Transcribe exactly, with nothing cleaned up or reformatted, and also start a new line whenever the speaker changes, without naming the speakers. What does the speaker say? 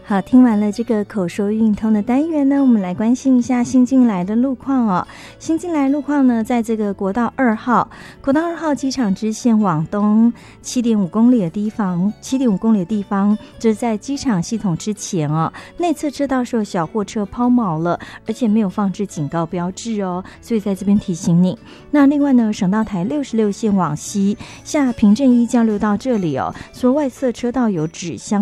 好，听完了这个口说运通的单元呢，我们来关心一下新进来的路况哦。新进来路况呢，在这个国道二号，国道二号机场支线往东七点五公里的地方，七点五公里的地方，这是在机场系统之前哦。内侧车道是有小货车抛锚了，而且没有放置警告标志哦，所以在这边提醒你。那另外呢，省道台六十六线往西下平镇一交流道这里哦，说外侧车道有指向